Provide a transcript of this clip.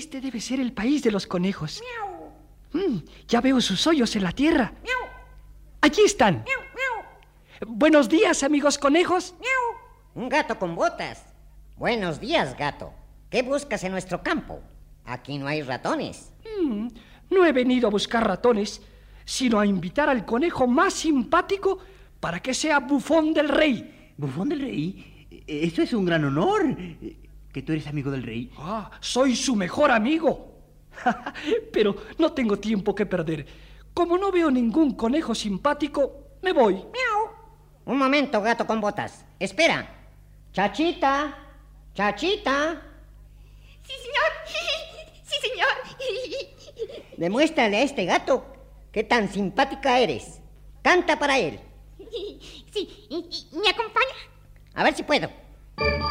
Este debe ser el país de los conejos. Ya veo sus hoyos en la tierra. Allí están. Buenos días, amigos conejos. Un gato con botas. Buenos días, gato. ¿Qué buscas en nuestro campo? Aquí no hay ratones. No he venido a buscar ratones, sino a invitar al conejo más simpático para que sea bufón del rey. ¿Bufón del rey? Eso es un gran honor. ¿Que tú eres amigo del rey? Soy su mejor amigo. Pero no tengo tiempo que perder. Como no veo ningún conejo simpático, me voy. Un momento, gato con botas. Espera. Chachita. Chachita. Sí, señor. Sí, señor. Demuéstrale a este gato qué tan simpática eres. Canta para él. Sí, ¿me acompaña? A ver si puedo.